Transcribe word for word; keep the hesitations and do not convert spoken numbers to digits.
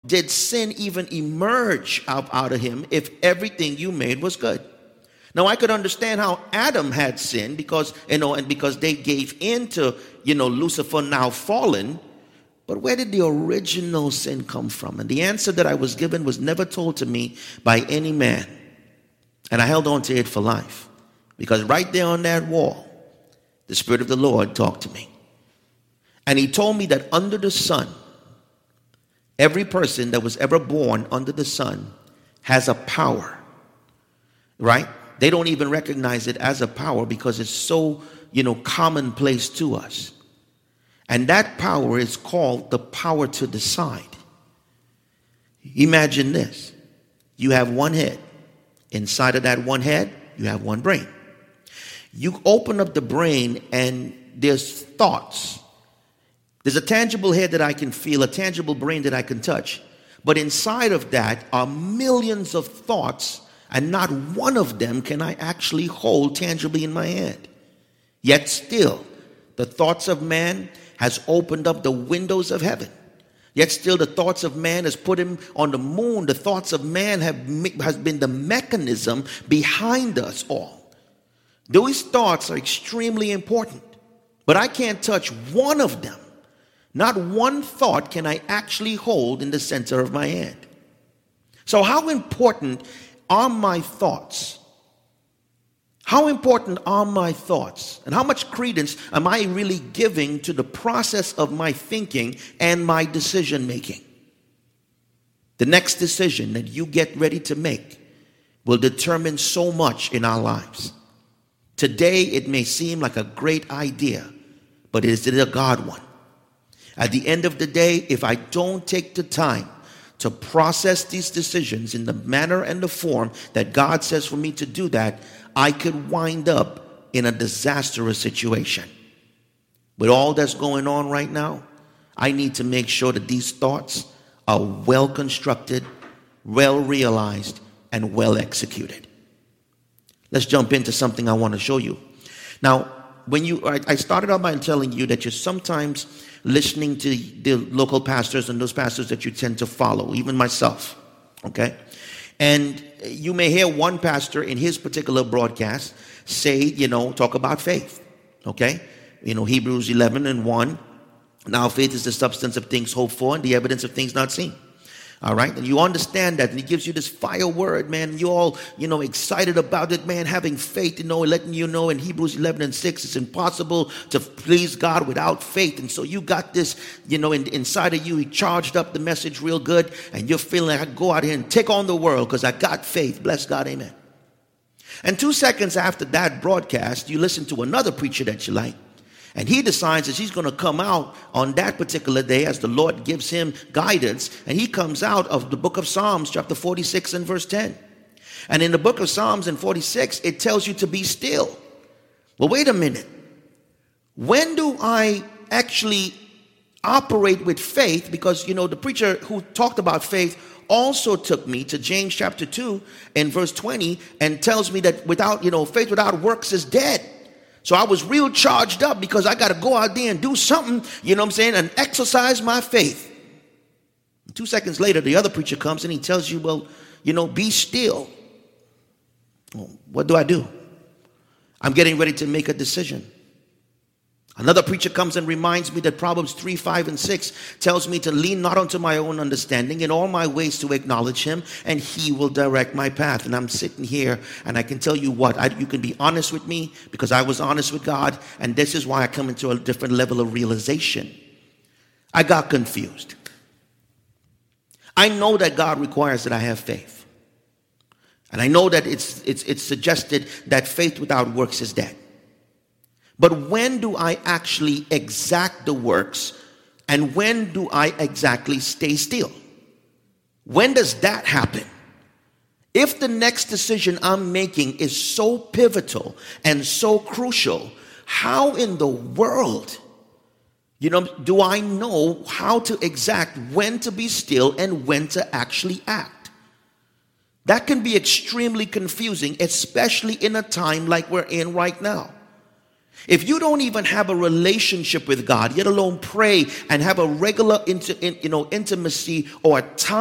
did sin even emerge out, out of him if everything you made was good? Now, I could understand how Adam had sinned because, you know, and because they gave in to, you know, Lucifer now fallen. But where did the original sin come from? And the answer that I was given was never told to me by any man. And I held on to it for life. Because right there on that wall, the Spirit of the Lord talked to me. And he told me that under the sun, every person that was ever born under the sun has a power. Right? They don't even recognize it as a power because it's so, you know, commonplace to us. And that power is called the power to decide. Imagine this. You have one head. Inside of that one head, you have one brain. You open up the brain and there's thoughts. There's a tangible head that I can feel, a tangible brain that I can touch. But inside of that are millions of thoughts, and not one of them can I actually hold tangibly in my hand. Yet still, the thoughts of man has opened up the windows of heaven. Yet still the thoughts of man has put him on the moon. The thoughts of man have has been the mechanism behind us all. Those thoughts are extremely important, but I can't touch one of them. Not one thought can I actually hold in the center of my hand. So how important are my thoughts? How important are my thoughts? And how much credence am I really giving to the process of my thinking and my decision making? The next decision that you get ready to make will determine so much in our lives. Today, it may seem like a great idea, but is it a God one? At the end of the day, if I don't take the time to process these decisions in the manner and the form that God says for me to do that, I could wind up in a disastrous situation. With all that's going on right now, I need to make sure that these thoughts are well constructed, well realized, and well executed. Let's jump into something I want to show you. Now, when you, I started out by telling you that you're sometimes listening to the local pastors and those pastors that you tend to follow, even myself, okay? And you may hear one pastor in his particular broadcast say, you know, talk about faith, okay? You know, Hebrews eleven and one, now faith is the substance of things hoped for and the evidence of things not seen. All right, and you understand that, and he gives you this fire word, man. You're all, you know, excited about it, man, having faith, you know, letting you know in Hebrews eleven and six, it's impossible to please God without faith. And so you got this, you know, in, inside of you, he charged up the message real good, and you're feeling like I go out here and take on the world because I got faith. Bless God, amen. And two seconds after that broadcast, you listen to another preacher that you like. And he decides that he's going to come out on that particular day as the Lord gives him guidance. And he comes out of the book of Psalms, chapter forty-six and verse ten. And in the book of Psalms in forty-six, it tells you to be still. Well, wait a minute. When do I actually operate with faith? Because, you know, the preacher who talked about faith also took me to James chapter two and verse twenty and tells me that without, you know, faith without works is dead. So I was real charged up because I got to go out there and do something, you know what I'm saying, and exercise my faith. Two seconds later, the other preacher comes and he tells you, well, you know, be still. Well, what do I do? I'm getting ready to make a decision. Another preacher comes and reminds me that Proverbs three, five, and six tells me to lean not unto my own understanding, in all my ways to acknowledge him, and he will direct my path. And I'm sitting here, and I can tell you what, I, you can be honest with me, because I was honest with God, and this is why I come into a different level of realization. I got confused. I know that God requires that I have faith. And I know that it's, it's, it's suggested that faith without works is dead. But when do I actually exact the works, and when do I exactly stay still? When does that happen? If the next decision I'm making is so pivotal and so crucial, how in the world, you know, do I know how to exact when to be still and when to actually act? That can be extremely confusing, especially in a time like we're in right now. If you don't even have a relationship with God, yet alone pray and have a regular, inti- in, you know, intimacy or a time